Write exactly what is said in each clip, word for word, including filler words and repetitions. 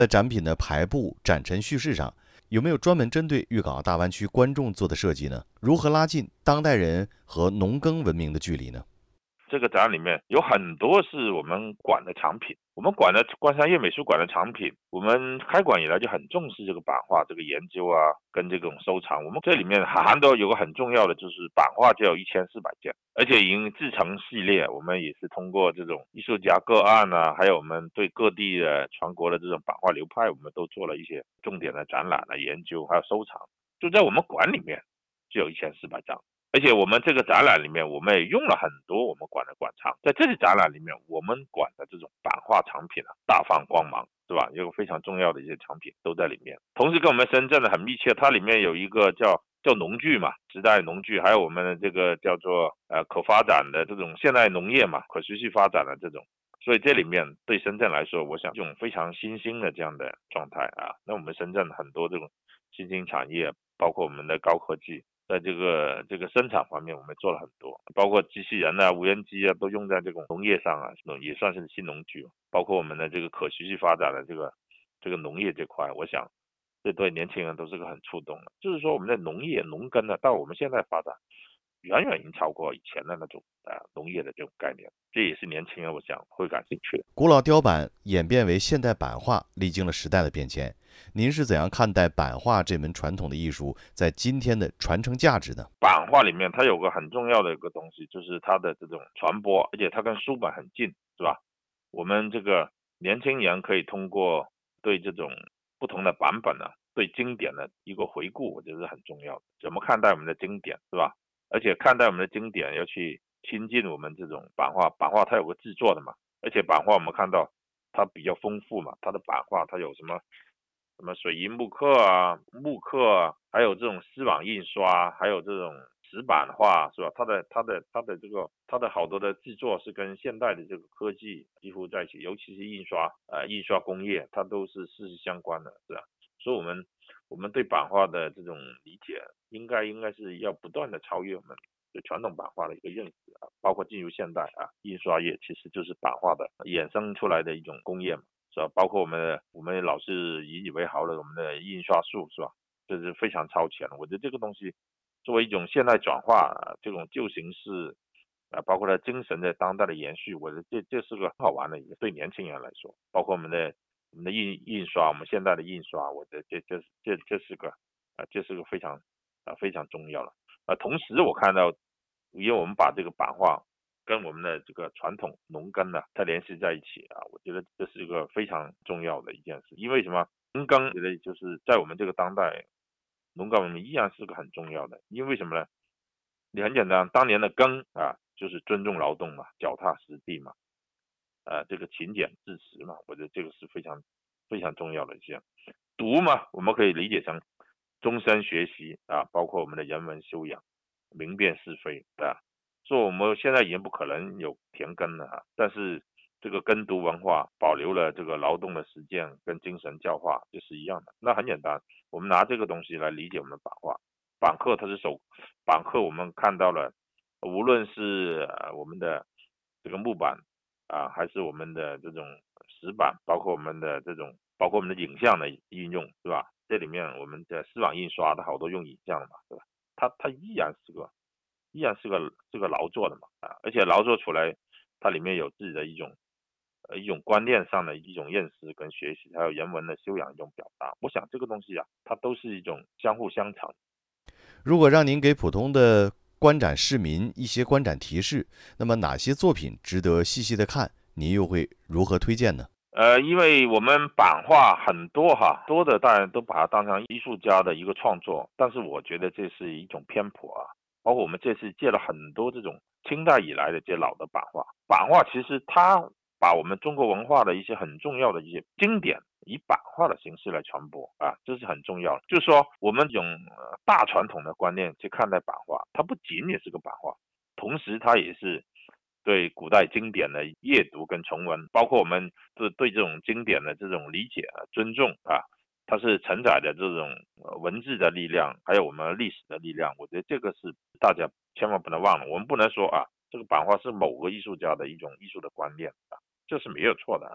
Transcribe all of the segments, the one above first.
在展品的排布、展陈叙事上，有没有专门针对粤港澳大湾区观众做的设计呢？如何拉近当代人和农耕文明的距离呢？ 这个展里面有很多是我们馆的藏品，我们馆的观山粤美术馆的藏品，我们开馆以来就很重视这个版画这个研究啊，跟这种收藏。我们这里面含的有个很重要的就是版画就有一千四百件，而且已经制成系列，我们也是通过这种艺术家个案啊，还有我们对各地的全国的这种版画流派，我们都做了一些重点的展览的研究，还有收藏。就在我们馆里面就有一千四百张。而且我们这个展览里面，我们也用了很多我们馆的馆藏，在这次展览里面，我们馆的这种版画藏品啊，大放光芒，是吧？有非常重要的一些藏品都在里面。同时跟我们深圳的很密切，它里面有一个叫叫农具嘛，时代农具，还有我们的这个叫做呃可发展的这种现代农业嘛，可持续发展的这种。所以这里面对深圳来说，我想这种非常新兴的这样的状态啊，那我们深圳很多这种新兴产业，包括我们的高科技。在这个这个生产方面，我们做了很多，包括机器人啊、无人机啊，都用在这种农业上啊，也算是新农具。包括我们的这个可持续发展的这个这个农业这块，我想这对年轻人都是个很触动的。就是说，我们的农业农耕呢，到我们现在发展，远远已经超过以前的那种呃农业的这种概念，这也是年轻人我想会感兴趣的。 古老雕版演变为现代版画，历经了时代的变迁。您是怎样看待版画这门传统的艺术在今天的传承价值呢？ 版画里面它有个很重要的一个东西，就是它的这种传播，而且它跟书本很近，是吧？我们这个年轻人可以通过对这种不同的版本呢、啊，对经典的一个回顾，我觉得是很重要的。怎么看待我们的经典，是吧？而且看待我们的经典，要去亲近我们这种版画。版画它有个制作的嘛，而且版画我们看到它比较丰富嘛，它的版画它有什么什么水银木刻啊、木刻啊，还有这种丝网印刷，还有这种石版画，是吧？它的它的它的这个它的好多的制作是跟现代的这个科技几乎在一起，尤其是印刷呃印刷工业，它都是息息相关的，是吧？所以我们我们对版画的这种理解，应该应该是要不断的超越我们对传统版画的一个认识啊，包括进入现代啊，印刷业其实就是版画的衍生出来的一种工业嘛。是吧？包括我们的我们老是引以为豪的我们的印刷术，是吧？这是非常超前的。我觉得这个东西作为一种现代转化，啊这种旧形式啊，包括它精神的当代的延续，我觉得这这是个很好玩的一个对年轻人来说，包括我们的我们的印印刷，我们现在的印刷，我觉得这这这这是个啊，这是个非常啊非常重要的。啊，同时我看到，因为我们把这个版画跟我们的这个传统农耕呢，它联系在一起啊，我觉得这是一个非常重要的一件事。因为什么？农耕，我觉得就是在我们这个当代，农耕文明依然是个很重要的。因为什么呢？你很简单，当年的耕啊，就是尊重劳动嘛，脚踏实地嘛，呃，这个勤俭致实嘛，我觉得这个是非常非常重要的一项。读嘛，我们可以理解成终身学习啊，包括我们的人文修养、明辨是非，对吧？所以我们现在已经不可能有田耕了啊，但是这个耕读文化保留了这个劳动的实践跟精神教化，就是一样的。那很简单，我们拿这个东西来理解我们的版画。版刻它是手，版刻我们看到了，无论是呃我们的这个木板啊，还是我们的这种石板，包括我们的这种，包括我们的影像的应用，是吧？这里面我们的丝网印刷的好多用影像的嘛，对吧？它它依然是个依然是个是个劳作的嘛啊，而且劳作出来，它里面有自己的一种呃一种观念上的一种认识跟学习，还有人文的修养一种表达。我想这个东西啊，它都是一种相互相成。 如果让您给普通的观展市民一些观展提示，那么哪些作品值得细细的看？您又会如何推荐呢？ 呃，因为我们版画很多哈，多的当然都把它当成艺术家的一个创作，但是我觉得这是一种偏颇啊。包括我们这次借了很多这种清代以来的这些老的版画，版画其实它把我们中国文化的一些很重要的一些经典，以版画的形式来传播啊，这是很重要的。就是说，我们用呃大传统的观念去看待版画，它不仅仅是个版画，同时它也是对古代经典的阅读跟重温，包括我们对对这种经典的这种理解啊、尊重啊，它是承载的这种呃文字的力量，还有我们历史的力量。我觉得这个是大家千万不能忘了。我们不能说啊，这个版画是某个艺术家的一种艺术的观念啊，这是没有错的啊。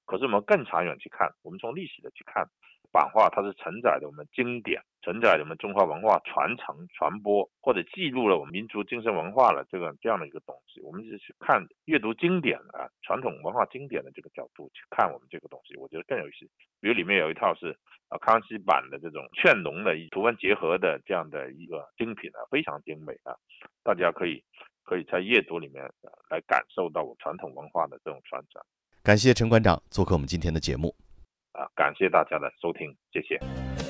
可是我们更长远去看，我们从历史的去看，版画它是承载着我们经典，承载着我们中华文化传承传播，或者记录了我们民族精神文化了这个这样的一个东西。我们是去看阅读经典啊，传统文化经典的这个角度去看我们这个东西，我觉得更有意思。比如里面有一套是啊康熙版的这种劝农的图文结合的这样的一个精品啊，非常精美啊，大家可以可以在阅读里面、呃、来感受到我传统文化的这种传承。 感谢陈馆长做客我们今天的节目。 啊，感谢大家的收听，谢谢。